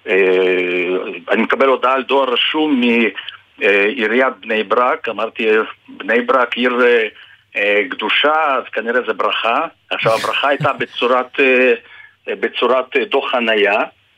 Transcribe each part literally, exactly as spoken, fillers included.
אני מקבל הודעה על דואר רשום מעיריית בני ברק. אמרתי, בני ברק עיר קדושה, אז כנראה זה ברכה. עכשיו הברכה הייתה בצורת בצורת דוח חניה.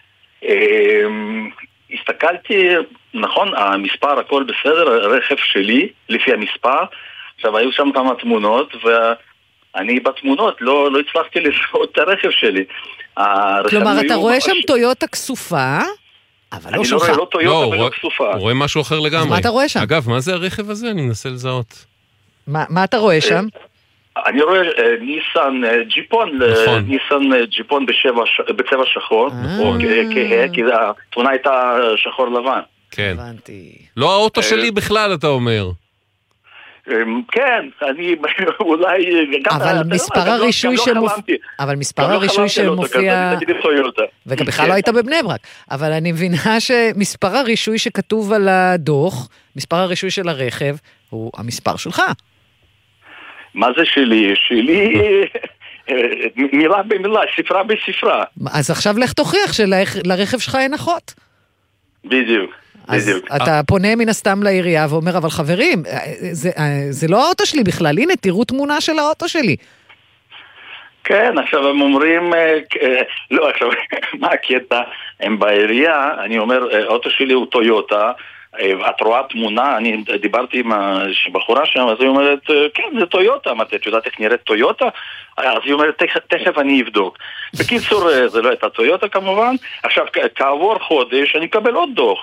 הסתכלתי, נכון, המספר הכל בסדר, הרכב שלי לפי המספר. עכשיו היו שם כמה תמונות ואני בתמונות לא, לא הצלחתי לזהות את הרכב שלי. כלומר אתה רואה שם טויוטה כסופה, אבל לא שלך. אני לא רואה לא טויוטה ולא כסופה. הוא רואה משהו אחר לגמרי. מה אתה רואה שם? אגב, מה זה הרכב הזה? אני מנסה לזהות. מה אתה רואה שם? אני רואה ניסן ג'יפון, ניסן ג'יפון בצבע שחור, כי התמונה הייתה שחור לבן. כן. לא האוטו שלי בכלל, אתה אומר. כן, אני אולי... אבל מספר הרישוי שמופיע... אבל מספר הרישוי שמופיע... וגם בכלל לא היית בבני ברק. אבל אני מבינה שמספר הרישוי שכתוב על הדוח, מספר הרישוי של הרכב, הוא המספר שלך. מה זה שלי? שלי... מילה במילה, ספרה בספרה. אז עכשיו לך תוכיח שלרכב שלך אין אחות. בדיוק. אז אתה פונה מן הסתם לעירייה ואומר, אבל חברים, זה, זה לא האוטו שלי בכלל, הנה תראו תמונה של האוטו שלי. כן, עכשיו הם אומרים, לא, עכשיו, מה הקטע? הם בעירייה, אני אומר, האוטו שלי הוא טויוטה, את רואה תמונה, אני דיברתי עם הבחורה שם, אז היא אומרת, כן, זה טויוטה, את יודעת איך נראית טויוטה? אז היא אומרת, תכף אני אבדוק. בקיצור, זה לא הייתה טויוטה כמובן, עכשיו, כעבור חודש, אני אקבל עוד דוח.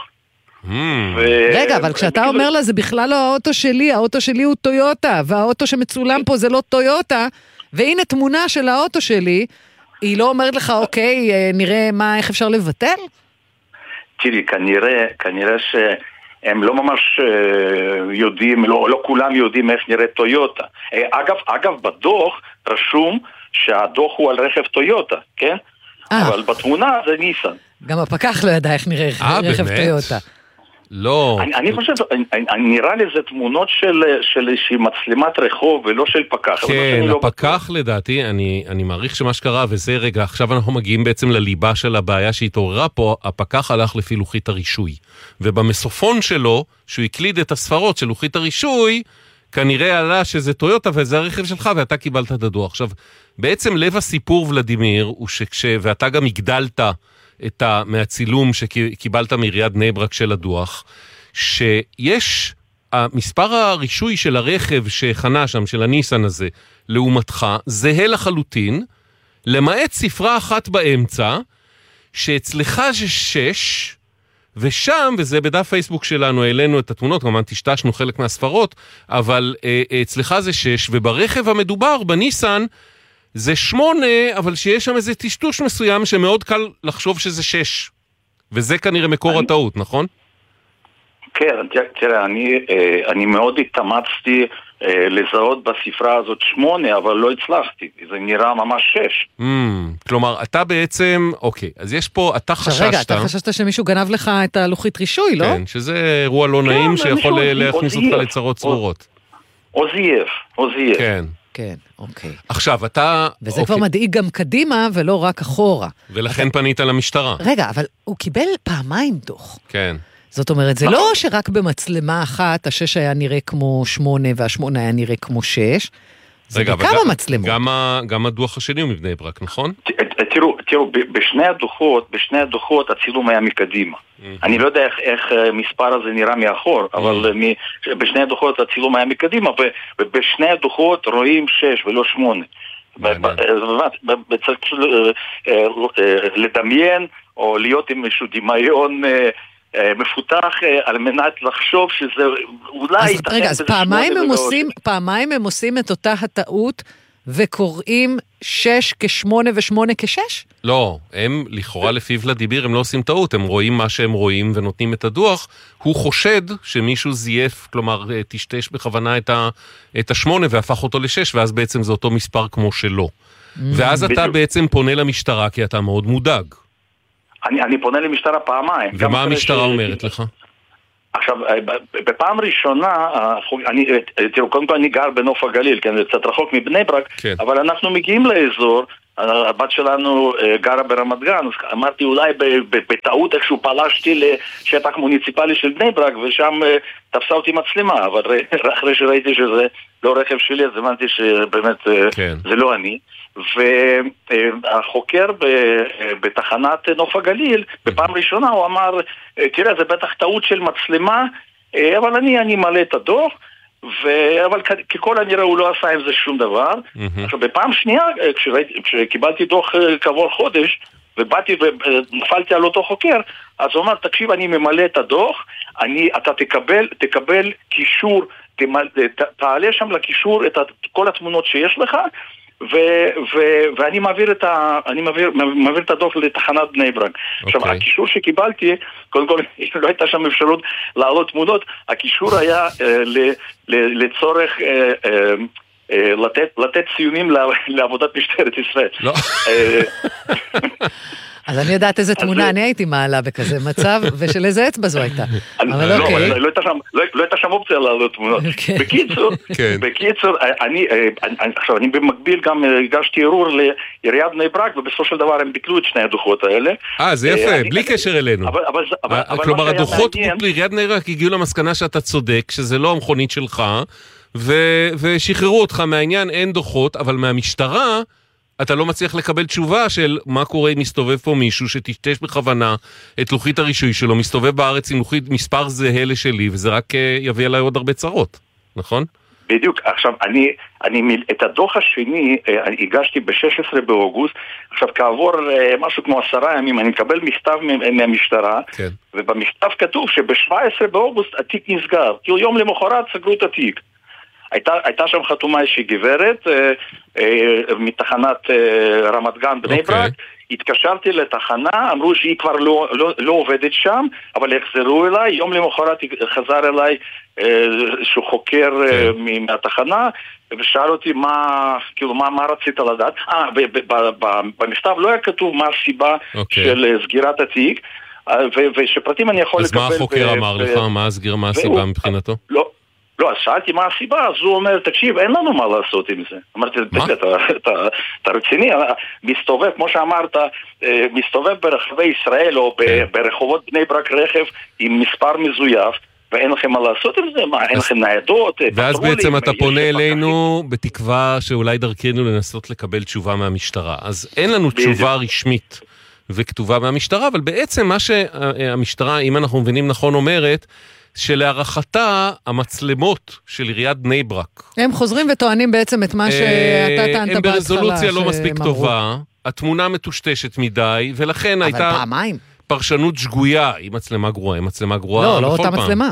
רגע, אבל כשאתה אומר לה, זה בכלל לא האוטו שלי, האוטו שלי הוא טויוטה, והאוטו שמצולם פה זה לא טויוטה, והנה תמונה של האוטו שלי, היא לא אומרת לך, אוקיי, נראה מה, איך אפשר לבטל? תראי, כנראה, כנראה שהם לא ממש יודעים, לא, לא כולם יודעים איך נראה טויוטה. אגב, אגב, בדוח רשום שהדוח הוא על רכב טויוטה, כן? אבל בתמונה זה ניסן. גם הפקח לא ידע איך נראה רכב טויוטה. לא. אני, אני חושב, אני, נראה לי זה תמונות של, של איזושהי מצלמת רחוב ולא של פקח. כן, הפקח לא... לדעתי, אני, אני מעריך שמה שקרה, וזה רגע, עכשיו אנחנו מגיעים בעצם לליבה של הבעיה שהתעוררה פה, הפקח הלך לפי לוחית הרישוי. ובמסופון שלו, שהוא הקליד את הספרות של לוחית הרישוי, כנראה עלה שזה טויוטה וזה הרכב שלך, ואתה קיבלת את הדוח. עכשיו, בעצם לב הסיפור, ולדימיר, הוא שכש... ואתה גם הגדלת את ה... מהצילום שקיבלת מעיריית בני ברק של הדוח, שיש המספר הרישוי של הרכב שחנה שם, של הניסן הזה, לעומתך, זהה לחלוטין, למעט ספרה אחת באמצע, שאצלך זה שש, ושם, וזה בדף פייסבוק שלנו, העלינו את התמונות, כמובן תשתשנו חלק מהספרות, אבל אה, אצלך זה שש, וברכב המדובר, בניסן, זה שמונה, אבל שיש שם איזה טשטוש מסוים, שמאוד קל לחשוב שזה שש. וזה כנראה מקור אני... הטעות, נכון? כן, תראה, אני, אני מאוד התאמצתי לזהות בספרה הזאת שמונה, אבל לא הצלחתי, זה נראה ממש שש. Mm, כלומר, אתה בעצם, אוקיי, אז יש פה, אתה חששת... רגע, אתה חששת שמישהו גנב לך את הלוחית רישוי, לא? כן, שזה אירוע לא נעים שיכול להכניס אותך לצרות צרורות. או זייף, או זייף. כן. כן, אוקיי. עכשיו, אתה... וזה אוקיי. כבר מדאיג גם קדימה, ולא רק אחורה. ולכן אבל... פנית למשטרה. רגע, אבל הוא קיבל פעמיים דוח. כן. זאת אומרת, זה לא שרק במצלמה אחת, השש היה נראה כמו שמונה, והשמונה היה נראה כמו שש. זה בכמה מצלמות. גם הדוח השני הוא מבני ברק, נכון? תראו, תראו, בשני הדוחות, בשני הדוחות הצילום היה מקדימה. אני לא יודע איך מספר הזה נראה מאחור, אבל בשני הדוחות הצילום היה מקדימה, ובשני הדוחות רואים שש ולא שמונה. צריך לדמיין, או להיות עם איזשהו דמיון מפותח על מנת לחשוב שזה אולי... אז רגע, אז פעמיים הם עושים, פעמיים הם עושים את אותה הטעות וקוראים שש כשמונה ושמונה כשש? לא, הם לכאורה לפי ולדימיר הם לא עושים טעות, הם רואים מה שהם רואים ונותנים את הדוח, הוא חושד שמישהו זייף, כלומר תשתש בכוונה את, ה, את השמונה והפך אותו לשש, ואז בעצם זה אותו מספר כמו שלו. ואז אתה בעצם פונה למשטרה כי אתה מאוד מודאג. אני, אני פונה למשטרה פעמיים. ומה המשטרה ש... אומרת לך? עכשיו, בפעם ראשונה, אני, תראו, קודם כל אני גר בנוף הגליל, כן, זה קצת רחוק מבני ברק, כן. אבל אנחנו מגיעים לאזור הבת שלנו גרה ברמת גן, אז אמרתי אולי בטעות איכשהו פלשתי לשטח מוניציפלי של בני ברק, ושם תפסה אותי מצלמה, אבל אחרי שראיתי שזה לא רכב שלי, אז הבנתי שבאמת זה לא אני. והחוקר בתחנת נוף הגליל, בפעם ראשונה הוא אמר, תראה, זה בטח טעות של מצלמה, אבל אני, אני מלא את הדוח, ו... אבל ככל הנראה הוא לא עשה עם זה שום דבר. Mm-hmm. עכשיו, בפעם שנייה, כשראיתי, כשקיבלתי דוח כעבור חודש, ובאתי ונפלתי על אותו חוקר, אז הוא אמר, תקשיב, אני ממלא את הדוח, אני, אתה תקבל, תקבל קישור, תמל, ת, תעלה שם לקישור את כל התמונות שיש לך, ו, ו, ואני מעביר את, ה, אני מעביר, מעביר את הדוח לתחנת בני ברק. Okay. עכשיו, הקישור שקיבלתי, קודם כל, לא הייתה שם אפשרות לעלות תמונות, הקישור היה uh, ל, ל, לצורך uh, uh, uh, לתת, לתת ציונים לעבודת משטרת ישראל. לא. אז אני יודעת איזה תמונה אני הייתי מעלה בכזה מצב, ושל איזה אצבע זו הייתה. אבל אוקיי. לא הייתה שם אופציה לעלות תמונות. בקיצור, בקיצור, עכשיו אני במקביל גם הגשתי ערעור לעיריית בני ברק, ובסופו של דבר הם ביטלו את שני הדוחות האלה. אה, זה יפה, בלי קשר אלינו. כלומר, הדוחות לעיריית בני ברק הגיעו למסקנה שאתה צודק, שזה לא המכונית שלך, ושחררו אותך מהעניין, אין דוחות, אבל מהמשטרה אתה לא מצליח לקבל תשובה של מה קורה אם מסתובב פה מישהו שתשתש בכוונה את לוחית הרישוי שלו, מסתובב בארץ עם לוחית מספר זהה לשלי, וזה רק יביא עליי עוד הרבה צרות, נכון? בדיוק. עכשיו, אני, אני את הדוח השני הגשתי ב-שישה עשר באוגוסט, עכשיו כעבור משהו כמו עשרה ימים, אני מקבל מכתב מהמשטרה, כן. ובמכתב כתוב שב-שבעה עשר באוגוסט התיק נסגר, כאילו יום למחרת סגרו את התיק. הייתה, הייתה שם חתומה איזושהי גברת אה, אה, מתחנת אה, רמת גן בני okay. ברק, התקשרתי לתחנה, אמרו שהיא כבר לא, לא, לא עובדת שם, אבל יחזרו אליי, יום למחרת חזר אליי אה, שהוא חוקר okay. אה, מהתחנה, ושאל אותי מה, כאילו, מה, מה רצית לדעת. אה, במכתב לא היה כתוב מה הסיבה okay. של סגירת התיק, ו- ושפרטים אני יכול אז לקבל. אז מה החוקר ו- אמר ו- לך? מה הסגיר, מה הסיבה והוא, מבחינתו? לא. לא, אז שאלתי מה הסיבה, אז הוא אומר, תקשיב, אין לנו מה לעשות עם זה. אמרתי, אתה רציני, מסתובב, כמו שאמרת, מסתובב ברחבי ישראל או ברחובות בני ברק רכב עם מספר מזויף, ואין לכם מה לעשות עם זה? מה, אין לכם ניידות? ואז בעצם אתה פונה אלינו בתקווה שאולי דרכנו לנסות לקבל תשובה מהמשטרה. אז אין לנו תשובה רשמית וכתובה מהמשטרה, אבל בעצם מה שהמשטרה, אם אנחנו מבינים נכון, אומרת, שלהערכתה המצלמות של עיריית בני ברק הם חוזרים וטוענים בעצם את מה שאתה טענת בהתחלה, הם ברזולוציה לא מספיק טובה, התמונה מטושטשת מדי, ולכן הייתה פעמיים פרשנות שגויה, היא מצלמה גרועה, היא מצלמה גרועה לא, לא אותה מצלמה.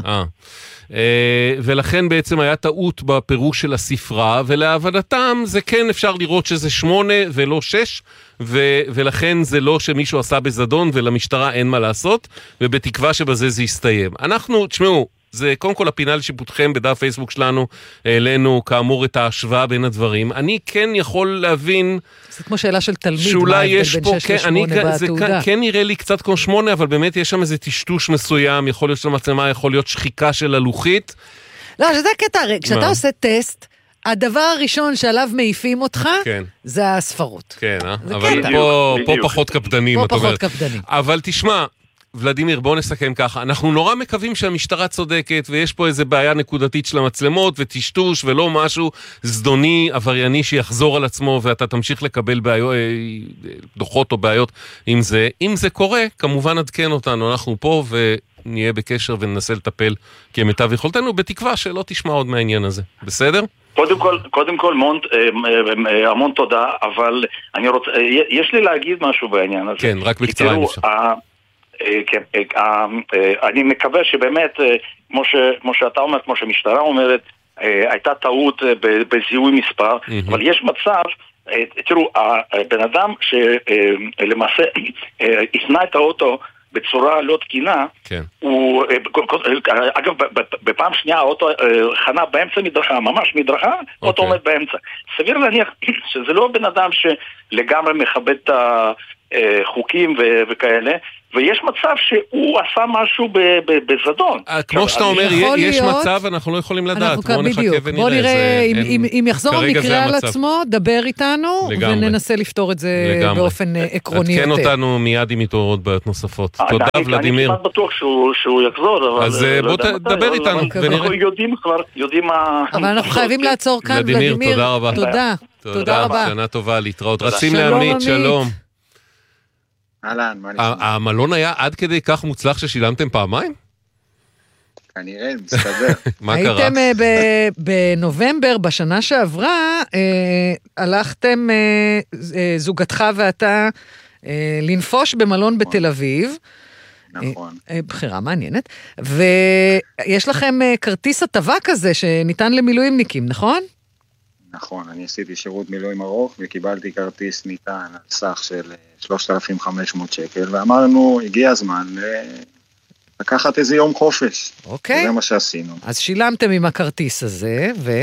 ולכן בעצם היה טעות בפירוש של הספרה, ולהבנתם זה כן אפשר לראות שזה שמונה ולא שש, ו- ולכן זה לא שמישהו עשה בזדון, ולמשטרה אין מה לעשות, ובתקווה שבזה זה יסתיים. אנחנו, תשמעו, זה קודם כל הפינה לשיפוטכם בדף פייסבוק שלנו, העלינו כאמור את ההשוואה בין הדברים. אני כן יכול להבין זה כמו שאלה של תלמיד, שאולי יש פה, כן, אני, זה כן, כן נראה לי קצת כמו שמונה, אבל באמת יש שם איזה טשטוש מסוים, יכול להיות של המצלמה, יכול להיות שחיקה של הלוחית. לא, שזה קטע, כשאתה עושה טסט, הדבר הראשון שעליו מעיפים אותך, כן. זה הספרות. כן, אה? אבל פה, פה פחות קפדנים, פה את פחות אומרת. קפדנים. אבל תשמע, ולדימיר, בוא נסכם ככה, אנחנו נורא מקווים שהמשטרה צודקת, ויש פה איזה בעיה נקודתית של המצלמות, וטשטוש, ולא משהו זדוני, עברייני שיחזור על עצמו, ואתה תמשיך לקבל בעיות, דוחות או בעיות עם זה. אם זה קורה, כמובן עדכן אותנו, אנחנו פה ונהיה בקשר וננסה לטפל כמיטב יכולתנו, בתקווה שלא תשמע עוד מהעניין הזה. בסדר? קודם כל, קודם כל, מונט, המון תודה, אבל אני רוצה, יש לי להגיד משהו בעניין הזה. כן, רק בקצרה אם אפשר. כן, אני מקווה שבאמת, כמו ש, כמו שאתה אומר, כמו שהמשטרה אומרת, הייתה טעות בזיהוי מספר, אבל יש מצב, תראו, הבן אדם שלמעשה הכנה את האוטו בצורה לא תקינה, כן. הוא, אגב, בפעם שנייה האוטו חנה באמצע מדרכה, ממש מדרכה, אוטו עומד באמצע. סביר להניח שזה לא בן אדם שלגמרי מכבד את החוקים וכאלה, ויש מצב שהוא עשה משהו בזדון. כמו שאתה אומר, יש מצב, אנחנו לא יכולים לדעת. בוא נחכה ונראה. בוא נראה, אם יחזור המקרה על עצמו, דבר איתנו, וננסה לפתור את זה באופן עקרוני יותר. עדכן אותנו מיד עם מתעוררות בעיות נוספות. תודה, ולדימיר. אני כמעט בטוח שהוא יחזור, אז בוא תדבר איתנו. אנחנו יודעים כבר, יודעים מה... אבל אנחנו חייבים לעצור כאן, ולדימיר. תודה רבה. תודה. תודה רבה. שנה טובה, להתראות. רצים לעמית, שלום. אהלן, מה נשמע? המלון היה עד כדי כך מוצלח ששילמתם פעמיים? כנראה, מסתבר. מה קרה? הייתם בנובמבר, בשנה שעברה, הלכתם, זוגתך ואתה, לנפוש במלון בתל אביב. נכון. בחירה מעניינת. ויש לכם כרטיס הטבה כזה שניתן למילואימניקים, נכון? נכון, אני עשיתי שירות מילואים ארוך וקיבלתי כרטיס ניתן על סך של שלושת אלפים וחמש מאות שקל, ואמרנו, הגיע הזמן לקחת איזה יום חופש. אוקיי. זה מה שעשינו. אז שילמתם עם הכרטיס הזה, ו...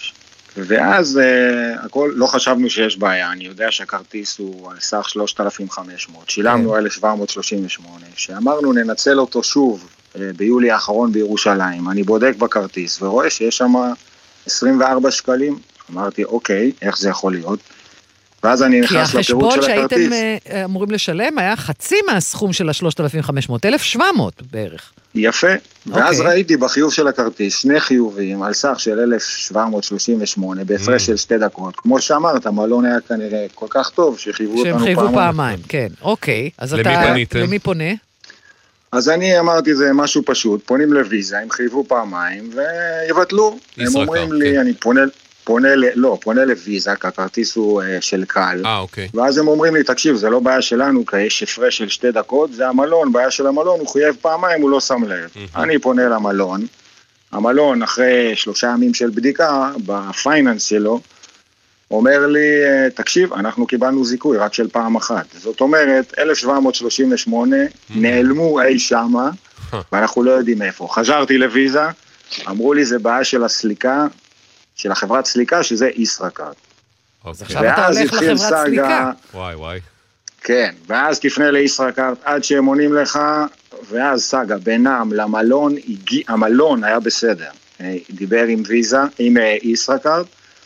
ואז uh, הכל, לא חשבנו שיש בעיה, אני יודע שהכרטיס הוא על סך שלושת אלפים וחמש מאות, שילמנו אלף שבע מאות שלושים ושמונה, שאמרנו ננצל אותו שוב uh, ביולי האחרון בירושלים, אני בודק בכרטיס ורואה שיש שם עשרים וארבעה שקלים, אמרתי אוקיי, איך זה יכול להיות? ואז אני נכנס לפירוט של הכרטיס. כי החשבון שהייתם אמורים לשלם היה חצי מהסכום של ה-שלושת אלפים וחמש מאות, אלף שבע מאות בערך. יפה, ואז ראיתי בחיוב של הכרטיס שני חיובים על סך של אלף שבע מאות שלושים ושמונה בהפרש של שתי דקות. כמו שאמרת, המלון היה כנראה כל כך טוב שחייבו אותנו פעמיים. שהם חייבו פעמיים, כן, אוקיי. אז אתה, למי פונה? אז אני אמרתי זה משהו פשוט, פונים לוויזה, הם חייבו פעמיים ויבטלו. הם אומרים לי, אני פונה... פונה ל... לא, פונה לוויזה, כי הכרטיס הוא uh, של קל. אה, אוקיי. ואז הם אומרים לי, תקשיב, זה לא בעיה שלנו, כי יש הפרש של שתי דקות, זה המלון, בעיה של המלון, הוא חייב פעמיים, הוא לא שם לב. Mm-hmm. אני פונה למלון, המלון, אחרי שלושה ימים של בדיקה, בפייננס שלו, אומר לי, תקשיב, אנחנו קיבלנו זיכוי רק של פעם אחת. זאת אומרת, אלף שבע מאות שלושים ושמונה mm-hmm. נעלמו אי שמה, ואנחנו לא יודעים איפה. חזרתי לוויזה, אמרו לי, זה בעיה של הסליקה, של החברת סליקה, שזה ישראכרט. אז עכשיו אתה הולך לחברת סליקה. וואי, וואי. כן, ואז תפנה לישראכרט, עד שהם עונים לך, ואז סגה, בינם למלון, המלון היה בסדר. דיבר עם ויזה, עם ישראכרט,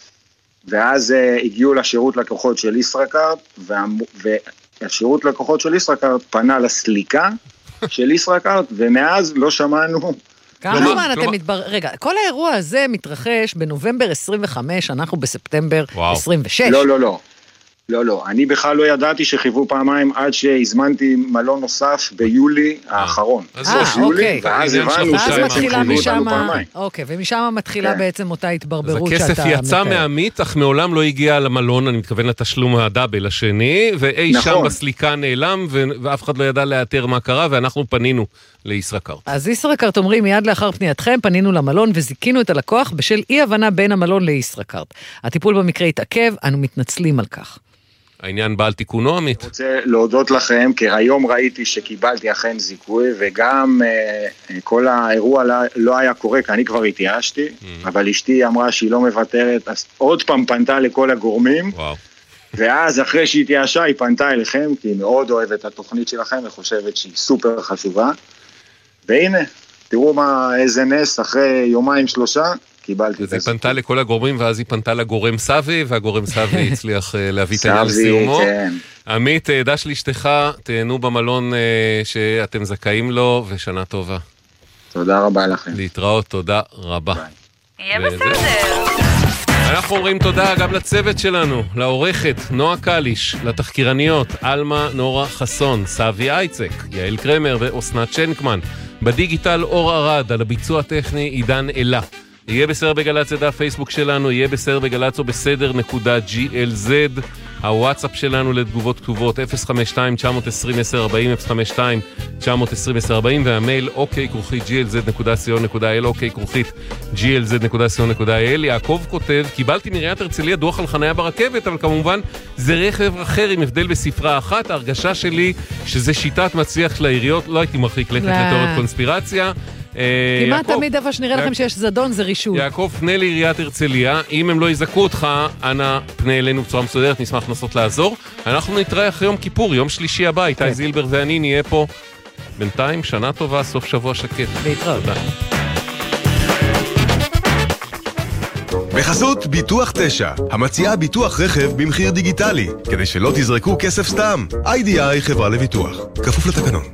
ואז הגיעו לשירות לקוחות של ישראכרט, והשירות לקוחות של ישראכרט פנה לסליקה של ישראכרט, ומאז לא שמענו... כמה זמן אתם מתבר... רגע, כל האירוע הזה מתרחש בנובמבר עשרים וחמש, אנחנו בספטמבר עשרים ושש. לא, לא, לא. לא, לא. אני בכלל לא ידעתי שחייבו פעמיים עד שהזמנתי מלון נוסף ביולי האחרון. אה, אוקיי. ואז הבנו שהם חייבו אותנו פעמיים. אוקיי, ומשם מתחילה בעצם אותה התברברות שאתה... אז הכסף יצא מהעמית, אך מעולם לא הגיע למלון, אני מתכוון לתשלום הדאבל השני, ואי שם בסליקה נעלם, ואף אחד לא ידע לאתר מה קרה, ואנחנו פנינו לישראכרט. אז ישראכרט אומרים, מיד לאחר פנייתכם פנינו למלון וזיקינו את הלקוח בשל אי הבנה בין המלון לישראכרט. הטיפול במקרה התעכב, אנו מתנצלים על כך. העניין בעל תיקונו, עמית? אני רוצה להודות לכם, כי היום ראיתי שקיבלתי אכן זיכוי, וגם uh, כל האירוע לא היה קורה, כי אני כבר התייאשתי, mm-hmm. אבל אשתי אמרה שהיא לא מוותרת, אז עוד פעם פנתה לכל הגורמים, וואו. ואז אחרי שהיא התייאשה, היא פנתה אליכם, כי היא מאוד אוהבת את התוכנית שלכם, וחושבת שהיא סופר חשובה, והנה, תראו מה, איזה נס, אחרי יומיים שלושה, קיבלתי את זה. אז היא פנתה לכל הגורמים, ואז היא פנתה לגורם סבי, והגורם סבי הצליח להביא את העניין לסיומו. עמית, דש לאשתך, תהנו במלון שאתם זכאים לו, ושנה טובה. תודה רבה לכם. להתראות, תודה רבה. יהיה בסדר. אנחנו אומרים תודה גם לצוות שלנו, לעורכת נועה קליש, לתחקירניות אלמה נורה חסון, סבי אייצק, יעל קרמר ואוסנת שנקמן, בדיגיטל אור ארד, על הביצוע הטכני עידן אלה. יהיה בסדר בגלץ את הפייסבוק שלנו, יהיה בסדר בגלץ או בסדר נקודה ג'י אל זד, הוואטסאפ שלנו לתגובות כתובות אפס חמש שתיים תשע עשרים עשר ארבעים אפס חמש שתיים תשע עשרים עשר ארבעים, והמייל אוקיי כרוכית ג'י אל זד נקודה סי או נקודה איי אל, אוקיי כרוכית ג'י אל זד נקודה סי או נקודה איי אל. יעקב כותב, קיבלתי מעיריית הרצליה דוח על חניה ברכבת, אבל כמובן זה רכב אחר עם הבדל בספרה אחת. ההרגשה שלי שזה שיטת מצליח של העיריות, לא הייתי מרחיק לכת לתיאוריות קונספירציה. כמעט תמיד איפה שנראה לכם שיש זדון זה רישוי. יעקב, פנה לעיריית הרצליה, אם הם לא יזכו אותך, אנא פנה אלינו בצורה מסודרת, נשמח לנסות לעזור. אנחנו נתראה אחרי יום כיפור, יום שלישי הבא, איתי זילבר ואני נהיה פה בינתיים, שנה טובה, סוף שבוע שקט. להתראות. בחסות ביטוח תשע, המציעה ביטוח רכב במחיר דיגיטלי, כדי שלא תזרקו כסף סתם. איי די איי חברה לביטוח, כפוף לתקנון.